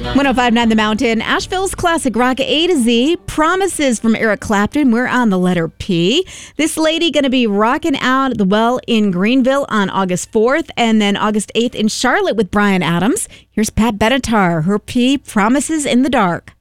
105.9 The Mountain, Asheville's classic rock A to Z, Promises from Eric Clapton. We're on the letter P. This lady going to be rocking out at the Well in Greenville on August 4th and then August 8th in Charlotte with Bryan Adams. Here's Pat Benatar, her P, Promises in the Dark.